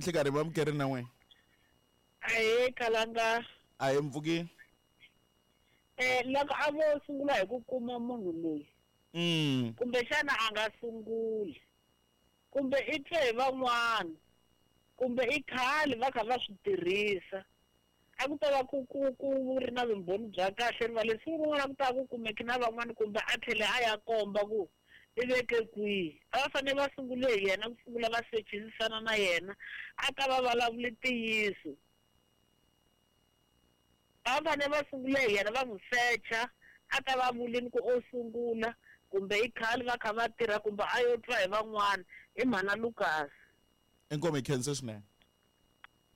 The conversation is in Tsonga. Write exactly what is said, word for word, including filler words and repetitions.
Hlekari va mukeri na n'we. Aye kalanga. Aye mpfukini. Eh loko a vo sungula hi ku kuma munhu loyi. Mm. Kumbe xana a nga sunguli. Kumbe i twe hi van'wana. Kumbe i khale va kha va swi tirhisa. A ku ta va ku ku ku ri na vumbhoni bya kahle riva leswi rin'wana ku ta ku kumeki na van'wana kumbe a tlhele a ya komba ku i veke kwihi. A va fanele va sungule hi yena ku sungula va sechisana na yena a ta va vulavule ntiyiso. A va fanele va sungule hi yena va n'wi secha a ta va vuleni ku o sungula kumbe i khale va kha va tirha kumbe a yo twa hi van'wana i mhana Lucas. Inkomo ikhense swinene.